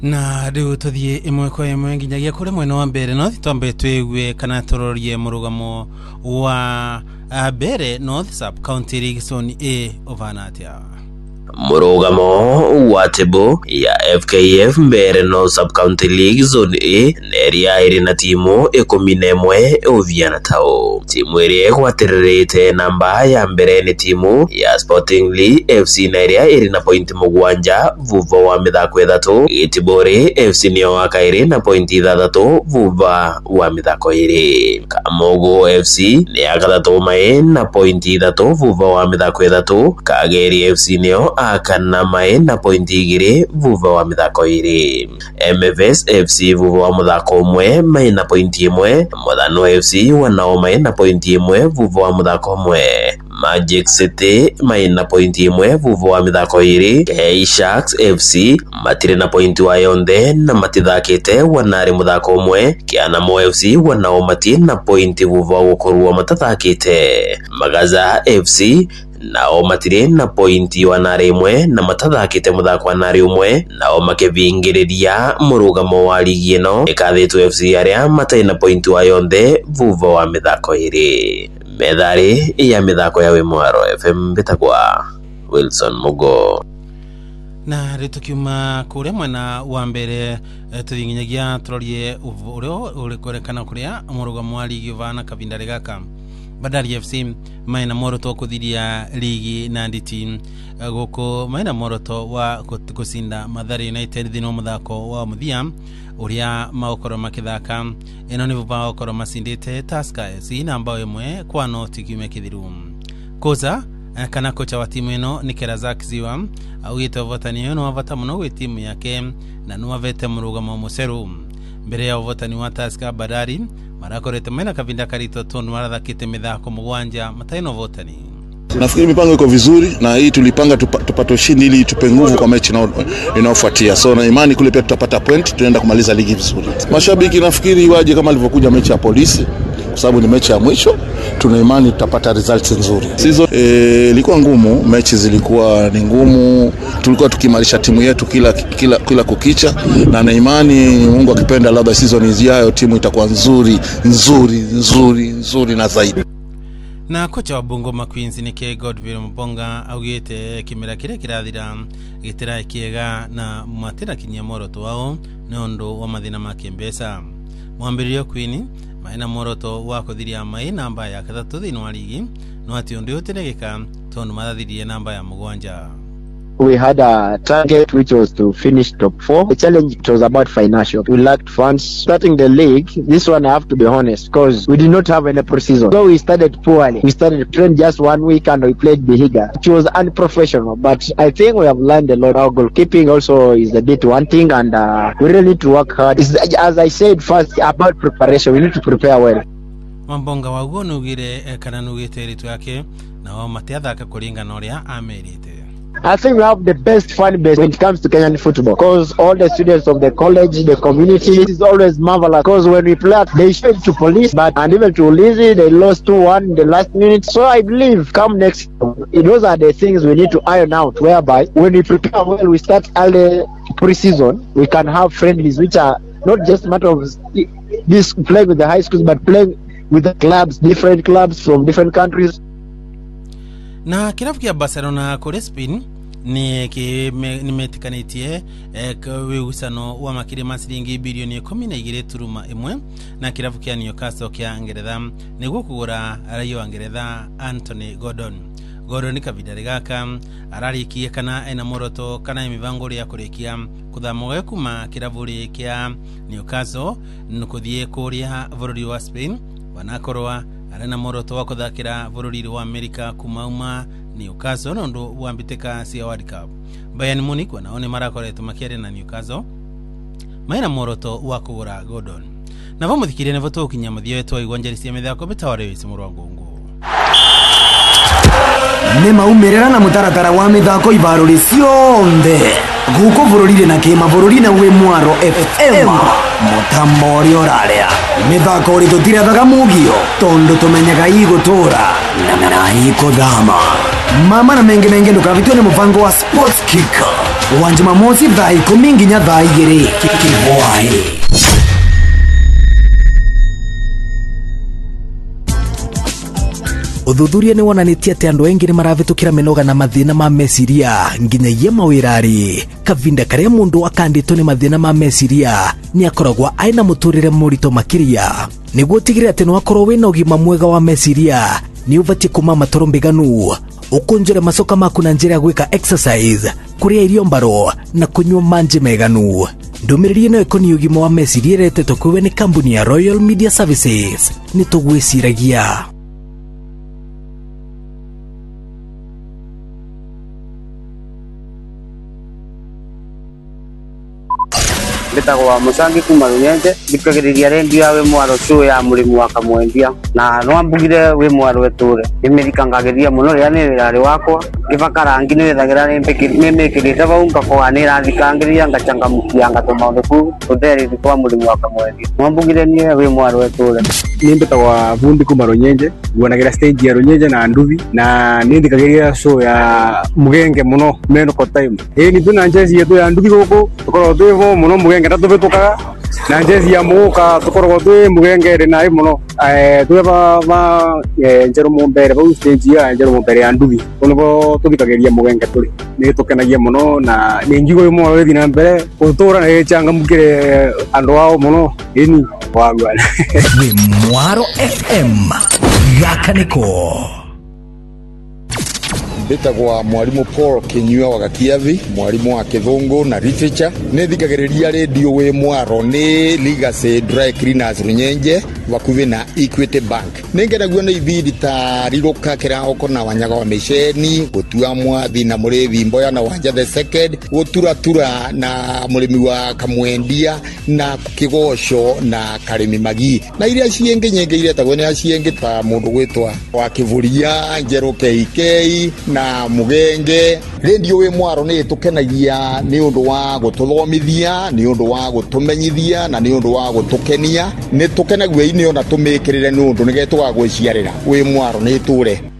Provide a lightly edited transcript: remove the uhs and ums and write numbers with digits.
Na riu tuthie imwe kwa imwe nginyagia kuri mwena wa mbere no thitombe twigwe kana turorie murugamo wa mbere North Sub County League Zone A ovanatia. Murugamo wa tebo ya FKF mbere North Sub County League Zone A neria iri na timu 11 oviana tao. Timu iri kwatirite namba ya mbere ni timu ya Sporting League FC neria iri na point mugwanja vuva wa mithako ithatu. Itibori FC niyo wakairi na point ithatu vuva wa mithako iri. Kamogo FC ni akathatu mai na point ithatu vuva wa mithako ithatu. Kageri FC niyo akana mai na pointi igiri vuva wa mithako iri. MFS FC vuva wa muthako umwe mai na pointi imwe. Muthano FC wanao mai na pointi imwe vuva wa muthako umwe. Magic City mai na pointi imwe vuva wa mithako iri. Sharks FC matire na pointi wa yonde na matithakite wanari muthako umwe. Kianamo FC wanao mati na pointi vuva wa gukorwo matathakite. Magaza FC nao matire na pointi wanari imwe na matathakite muthako wanari umwe. Nao makivingiriria murugamo wa ligi ino ikathitu FC aria matai na pointi wa yonde vuva wa mithako iri. Methari ya mithako ya Wimwaro FM bitagwa Wilson Mugo. Na ritukiuma kuria mwena wa mbere tuthinginyagia turorie urio urikorekana kuria murugamo wa ligi vana kabindari gaka. Bandari FC maina moroto kuthiria ligi na nditi goko maina moroto wa kusinda Mathare United thino muthako wa muthia uria maokoro makithaka ino ni vuva okoro masindite Tusker FC namba 1 kwa noti kiume kithiru. Koza kana kocha wa timu ino ni Kerazak Ziwa augite votani ino wavata muno gwi timu yake na nuwavete murugamo museru mbere ya votani wa Tusker Bandari marakorete maina kavinda karito tonu warathakite mithako mugwanja mataino votani. Nafikiri mipango iko vizuri na hii tulipanga tupate ushindi ili tupe nguvu kwa mechi inayofuatia. So na imani kule pia tutapata point, tunaenda kumaliza ligi vizuri. Mashabiki nafikiri waje kama alivyokuja mechi ya Polisi kwa sababu ni mechi ya mwisho. Tuna imani tutapata results nzuri. Season ilikuwa ngumu, mechi zilikuwa ni ngumu. Tulikuwa tukimarisha timu yetu kila kukicha na imani Mungu akipenda labda season ijayo timu itakuwa nzuri na zaidi. Na kocha wa Bungoma Queens ni Godwill Mbonga augite kimera kire kirathira gitira kiega na matira kinyamoroto wao nondo wa mathina make mbesa. Mwambiririo Queen maina moroto wa kuthiria mai namba ya kathatu thino wa ligi no ati undi utinegeka tondu mathirie namba ya mugwanja. We had a target which was to finish top 4. The challenge was about financial. We lacked funds. Starting the league, this one I have to be honest, because we did not have any pre-season. So we started poorly. We started training just 1 week and we played Bihiga, which was unprofessional. But I think we have learned a lot. Our goalkeeping also is a bit wanting and we really need to work hard. As I said first, about preparation. We need to prepare well. Mbonga waguo nugire kana nugite ritu yake na wa matiathaka kuringa noria amerite. I think we have the best fan base when it comes to Kenyan football because all the students of the college, the community is always marvelous because when we play, they showed to Police and even to Ulinzi, they lost 2-1 in the last minute. So I believe come next, those are the things we need to iron out whereby when we prepare well, we start early pre-season, we can have friendlies which are not just a matter of this playing with the high schools but playing with the clubs, different clubs from different countries. Na kirafu kia Barcelona kule Spain nimetikanitie wigusano wa makiri masiringi bilioni 12.1 na kirafu kia Newcastle kia Ngeretha niguo kugura raia wa Ngeretha Anthony Gordon kavidari gaka ararikie kana ena moroto kana imivango ya kurekia kuthamo kuma kiravuri kia Newcastle nukuthie kuria bururi wa Spain wanakorwa arena moroto wa kuthakira bururi wa Amerika kumauma Newcastle nondo wambiteka cia World Cup. Bayern Munich wanaone marakoretwo makiare na Newcastle maina moroto wa kugura Gordon. Na vamuthikire nevo tukinya muthio wetu igwanjari cia mithako bitaware wisi murwangungu. Ni maumirira na mutaratara wa mithako ibaruri cionthe guko bururire na kimabũrũri na Wimwaro FM mutambo uri uraria mithako uri tutirethaga mugio tondu tumenyaga igutura na ikuthama mama na menge ndukavitwe ni mupango wa Sports Kick. wa Jumamosi thaa 10 nginya thaa 2 kibwaĩ. Uthuthuria ni wonanitie ati andu aingĩ maravitukira minoga na mathina ma meciria nginyagia mawirari. Kavinda karia mundu akanditwo ni mathina ma meciria ni akoragwa aina muturire murito makiria. Niguo tigire ati no akorwo wina ugima mwega wa meciria ni uvatie kuma matoro mbiganu, ukunjure macoka maku na njira ya gwika exercise, kuria irio mbaro na kunywa manji meganu. Ndumiriri ino ikoni ugima wa meciria iretetwo kwiwe ni kambuni ya Royal Media Services. Ni tugwiciragia. Betagwa Musangi kuma Runyenje, ndikagiriria redio ya we mwaro show ya murimu wa Kamwendia na no ambugire we mwaro weture imerikangagiriria muno ria ni wirari wakwa ngivakarangi ni wethagira ni mekirite bau ngakwa ni rathikangiriria ngachangamukia ngatuma nduku utheri kwa murimu wa Kamwendia no ambugire ni we mwaro weture. Ni betagwa Vundi kuma Runyenje, guonagira stage ya Runyenje na Nduvi na ni ndikagiriria show ya Mugenge muno menoko time ni tuna njezi yetu ya Nduvi goko tukoro twevo muno Mugenge tatubetukaga na njezi ya muka tukoro twe Mugenge rina muno tweva njero mumbere bau stage ya njero mumbere ya Nduvi ono tubikageria Mugenge tuli ni tukenagia muno na ni ngigo yo mwa wethi na mbere utura na changa mukire andu wao muno ini wagwa we Mwaro FM yakaniko. Betagwa mwalimu Paul Kinyua wa Gakiavi, mwalimu wa Kithungu na literature. Ni thikagiriria radio we Mwaro ni Legacy Dry Cleaners Runyenje wakuve na Equity Bank. Ningeragua na ibidi ta riroka kira okona wanyaga wa mesheni gutua mwathi na murevi mboya na wanja the second gutura na murimi wa Kamwendia na Kigosho na Karimi Magi na iria cienge nyenge iria tagwe ni acienge ta mundu gwitwa wa Kivuria Njero KK na Mugenge. Radio we Mwaro ni tukenagia ni undu wa gututhomithia, ni undu wa gutumenyithia na ni undu wa gutukenia. Ni tukenagua ini ona tumikirire ni undu nigetwa gwiciarira we Mwaro ni ture